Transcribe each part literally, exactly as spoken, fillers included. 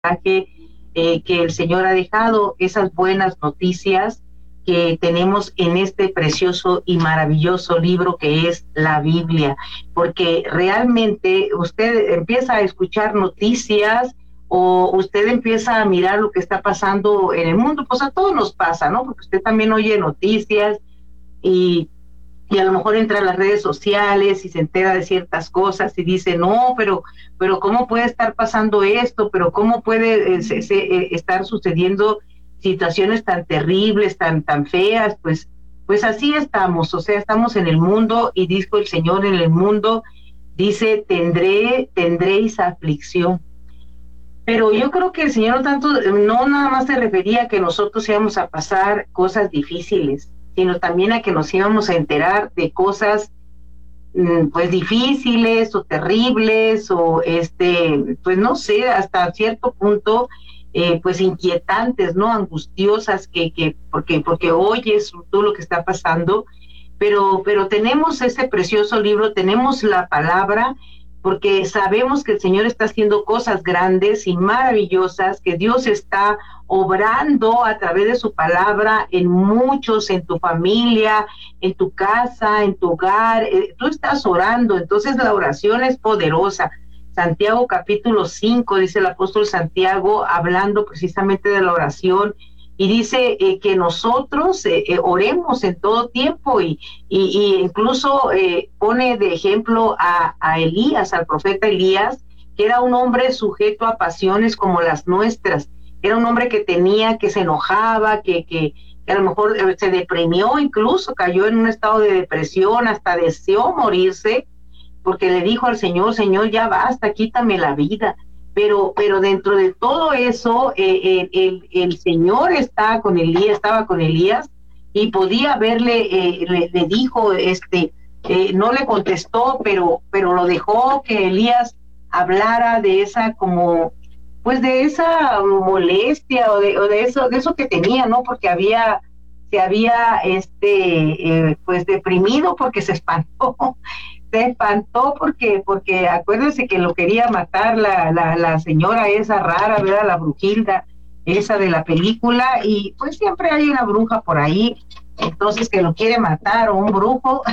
eh, que el Señor ha dejado, esas buenas noticias que tenemos en este precioso y maravilloso libro que es la Biblia, porque realmente usted empieza a escuchar noticias o usted empieza a mirar lo que está pasando en el mundo, pues a todos nos pasa, ¿no? Porque usted también oye noticias y y a lo mejor entra a las redes sociales y se entera de ciertas cosas y dice, no, pero, pero ¿cómo puede estar pasando esto? Pero ¿cómo puede eh, se, se, eh, estar sucediendo situaciones tan terribles, tan, tan feas? Pues, pues así estamos, o sea, estamos en el mundo y dijo el Señor en el mundo, dice, tendré, tendréis aflicción. Pero yo creo que el Señor no tanto, no nada más se refería a que nosotros íbamos a pasar cosas difíciles, sino también a que nos íbamos a enterar de cosas pues difíciles o terribles o este, pues no sé, hasta cierto punto eh, pues inquietantes, ¿no? Angustiosas que, que porque, porque oyes tú lo que está pasando, pero, pero tenemos ese precioso libro, tenemos la palabra, porque sabemos que el Señor está haciendo cosas grandes y maravillosas, que Dios está obrando a través de su palabra en muchos, en tu familia, en tu casa, en tu hogar, eh, tú estás orando, entonces la oración es poderosa. Santiago capítulo cinco, dice el apóstol Santiago, hablando precisamente de la oración, y dice eh, que nosotros eh, eh, oremos en todo tiempo y, y, y incluso eh, pone de ejemplo a, a Elías, al profeta Elías, que era un hombre sujeto a pasiones como las nuestras, era un hombre que tenía, que se enojaba, que, que, que a lo mejor se deprimió, incluso cayó en un estado de depresión, hasta deseó morirse, porque le dijo al Señor, Señor, ya basta, quítame la vida. Pero, pero dentro de todo eso, eh, el, el, el Señor está con Elías, estaba con Elías y podía verle, eh, le, le dijo, este, eh, no le contestó, pero, pero lo dejó que Elías hablara de esa como, pues de esa molestia o de, o de eso, de eso que tenía, ¿no? Porque había, se había, este, eh, pues deprimido porque se espantó. Se espantó porque, porque acuérdense que lo quería matar la, la, la señora esa rara, ¿verdad? La brujilda, esa de la película, y pues siempre hay una bruja por ahí, entonces que lo quiere matar, o un brujo,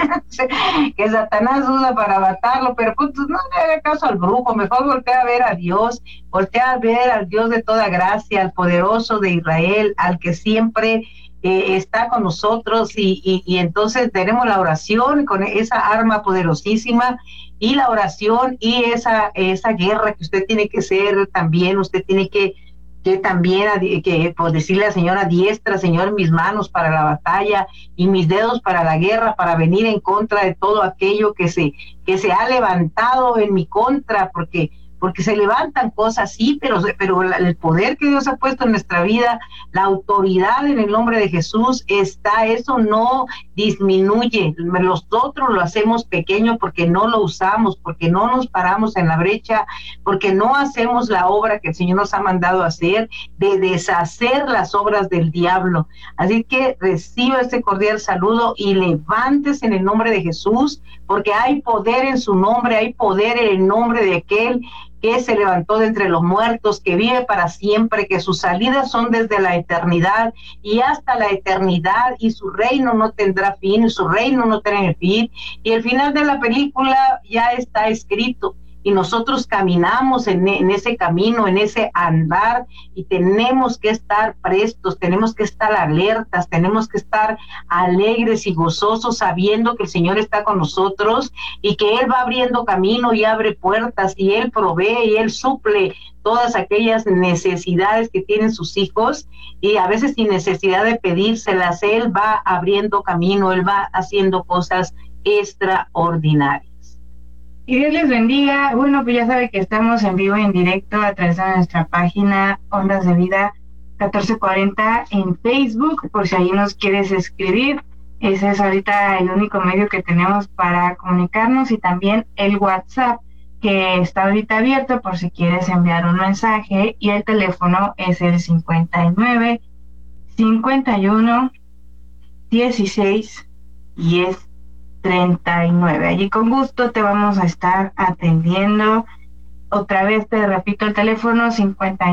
que Satanás usa para matarlo, pero pues no le haga caso al brujo, mejor voltea a ver a Dios, voltea a ver al Dios de toda gracia, al poderoso de Israel, al que siempre Eh, está con nosotros y, y, y entonces tenemos la oración con esa arma poderosísima y la oración y esa, esa guerra que usted tiene que ser también, usted tiene que, que también, que, pues decirle al Señor, adiestra, Señor, mis manos para la batalla y mis dedos para la guerra, para venir en contra de todo aquello que se, que se ha levantado en mi contra, porque porque se levantan cosas, sí, pero, pero el poder que Dios ha puesto en nuestra vida, la autoridad en el nombre de Jesús está, eso no disminuye, nosotros lo hacemos pequeño porque no lo usamos, porque no nos paramos en la brecha, porque no hacemos la obra que el Señor nos ha mandado a hacer, de deshacer las obras del diablo. Así que reciba este cordial saludo y levántese en el nombre de Jesús, porque hay poder en su nombre, hay poder en el nombre de aquel que se levantó de entre los muertos, que vive para siempre, que sus salidas son desde la eternidad y hasta la eternidad, y su reino no tendrá fin, y su reino no tendrá fin, y el final de la película ya está escrito, y nosotros caminamos en, en ese camino, en ese andar, y tenemos que estar prestos, tenemos que estar alertas, tenemos que estar alegres y gozosos, sabiendo que el Señor está con nosotros y que Él va abriendo camino y abre puertas, y Él provee y Él suple todas aquellas necesidades que tienen sus hijos, y a veces sin necesidad de pedírselas, Él va abriendo camino, Él va haciendo cosas extraordinarias. Y Dios les bendiga. Bueno, pues ya sabe que estamos en vivo y en directo a través de nuestra página Ondas de Vida catorce cuarenta en Facebook, por si ahí nos quieres escribir. Ese es ahorita el único medio que tenemos para comunicarnos, y también el WhatsApp, que está ahorita abierto por si quieres enviar un mensaje, y el teléfono es el cincuenta y nueve, cincuenta y uno, dieciséis, treinta y nueve. Allí con gusto te vamos a estar atendiendo Otra vez te repito el teléfono cincuenta